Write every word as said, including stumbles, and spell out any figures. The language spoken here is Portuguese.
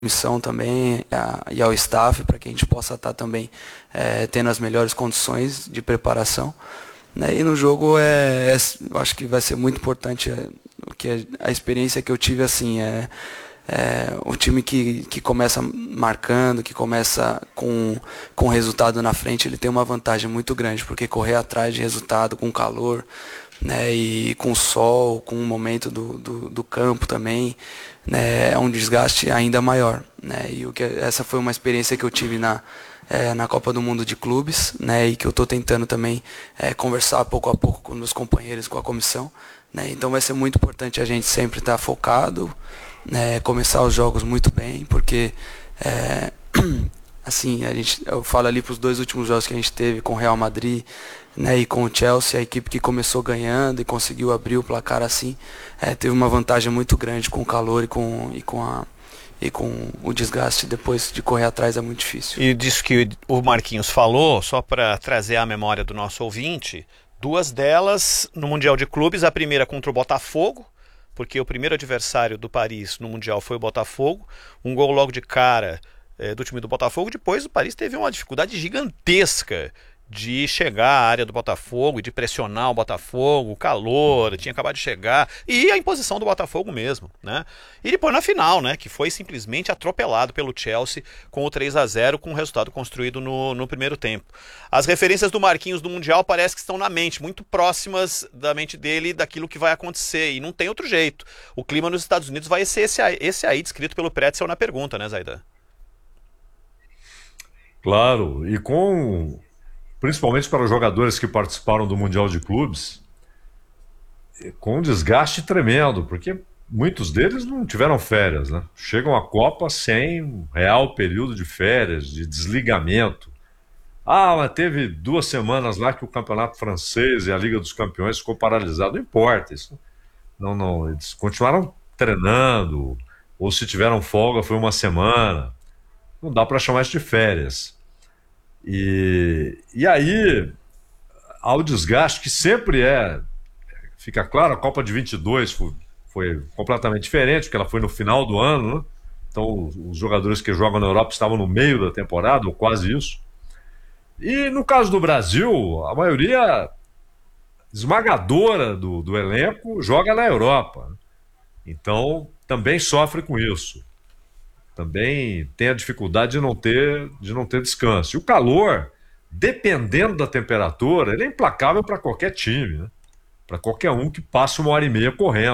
comissão também a, e ao staff para que a gente possa estar também é, tendo as melhores condições de preparação. Né? E no jogo é, é, eu acho que vai ser muito importante é, que a, a experiência que eu tive assim é, é o time que, que começa marcando, que começa com com resultado na frente, ele tem uma vantagem muito grande, porque correr atrás de resultado com calor, né, e com sol, com o momento do, do, do campo também, né, é um desgaste ainda maior, né, e o que essa foi uma experiência que eu tive na é, na Copa do Mundo de Clubes, né, e que eu estou tentando também é, conversar pouco a pouco com meus companheiros, com a comissão, né, então vai ser muito importante a gente sempre estar focado, né, começar os jogos muito bem, porque é, assim, a gente, eu falo ali para os dois últimos jogos que a gente teve com o Real Madrid, né, e com o Chelsea, a equipe que começou ganhando e conseguiu abrir o placar assim, é, teve uma vantagem muito grande com o calor e com, e com a e com o desgaste depois de correr atrás é muito difícil. E disso que o Marquinhos falou, só para trazer à memória do nosso ouvinte, duas delas no Mundial de Clubes, a primeira contra o Botafogo, porque o primeiro adversário do Paris no Mundial foi o Botafogo, um gol logo de cara é, do time do Botafogo. Depois o Paris teve uma dificuldade gigantesca de chegar à área do Botafogo e de pressionar o Botafogo, o calor, tinha acabado de chegar, e a imposição do Botafogo mesmo, né? E depois na final, né, que foi simplesmente atropelado pelo Chelsea com o três a zero, com o resultado construído no, no primeiro tempo. As referências do Marquinhos do Mundial parece que estão na mente, muito próximas da mente dele, daquilo que vai acontecer, e não tem outro jeito. O clima nos Estados Unidos vai ser esse aí, esse aí descrito pelo Pretzel na pergunta, né, Zaidan? Claro, e com... principalmente para os jogadores que participaram do Mundial de Clubes, com um desgaste tremendo, porque muitos deles não tiveram férias, né? Chegam à Copa sem um real período de férias, de desligamento. Ah, mas teve duas semanas lá que o Campeonato Francês e a Liga dos Campeões ficou paralisado. Não importa, isso não, não, eles continuaram treinando, ou se tiveram folga foi uma semana. Não dá para chamar isso de férias. E, e aí, há o desgaste que sempre é, fica claro, a Copa de vinte e dois foi, foi completamente diferente, porque ela foi no final do ano, né? Então os jogadores que jogam na Europa estavam no meio da temporada, ou quase isso. E no caso do Brasil, a maioria esmagadora do, do elenco joga na Europa. Então também sofre com isso. Também tem a dificuldade de não ter, de não ter descanso. E o calor, dependendo da temperatura, ele é implacável para qualquer time, né? Para qualquer um que passe uma hora e meia correndo.